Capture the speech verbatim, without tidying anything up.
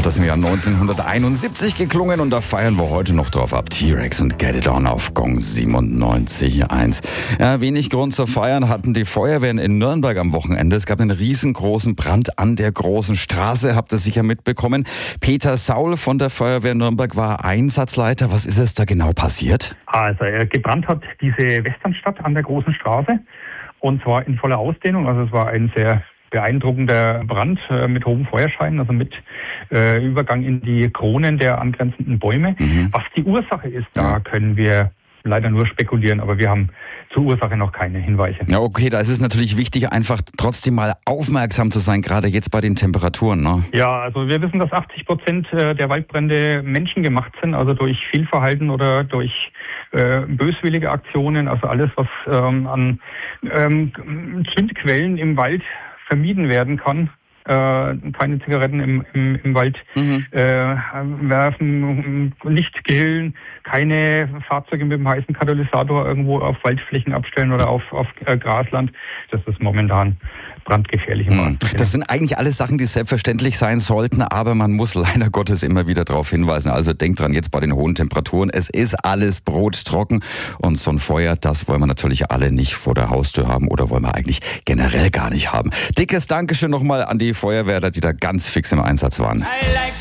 hat das im Jahr neunzehnhunderteinundsiebzig geklungen und da feiern wir heute noch drauf ab. T-Rex und Get It On auf Gong siebenundneunzig Komma eins. Ja, wenig Grund zu feiern hatten die Feuerwehren in Nürnberg am Wochenende. Es gab einen riesengroßen Brand an der Großen Straße, habt ihr sicher mitbekommen. Peter Saul von der Feuerwehr Nürnberg war Einsatzleiter. Was ist es da genau passiert? Also er gebrannt hat diese Westernstadt an der Großen Straße und zwar in voller Ausdehnung. Also es war ein sehr beeindruckender Brand äh, mit hohem Feuerschein, also mit äh, Übergang in die Kronen der angrenzenden Bäume. Mhm. Was die Ursache ist, ja. Da können wir leider nur spekulieren, aber wir haben zur Ursache noch keine Hinweise. Ja, okay, da ist es natürlich wichtig, einfach trotzdem mal aufmerksam zu sein, gerade jetzt bei den Temperaturen, ne? Ja, also wir wissen, dass achtzig Prozent der Waldbrände menschengemacht sind, also durch Fehlverhalten oder durch äh, böswillige Aktionen, also alles, was ähm, an ähm, Zündquellen im Wald vermieden werden kann. Äh, keine Zigaretten im, im, im Wald mhm. äh, werfen, nicht grillen, keine Fahrzeuge mit dem heißen Katalysator irgendwo auf Waldflächen abstellen oder auf, auf äh, Grasland. Das ist momentan brandgefährlich. Mhm. Das sind eigentlich alles Sachen, die selbstverständlich sein sollten, aber man muss leider Gottes immer wieder darauf hinweisen. Also denkt dran, jetzt bei den hohen Temperaturen, es ist alles brottrocken und so ein Feuer, das wollen wir natürlich alle nicht vor der Haustür haben oder wollen wir eigentlich generell gar nicht haben. Dickes Dankeschön nochmal an die Feuerwehrler, die da ganz fix im Einsatz waren.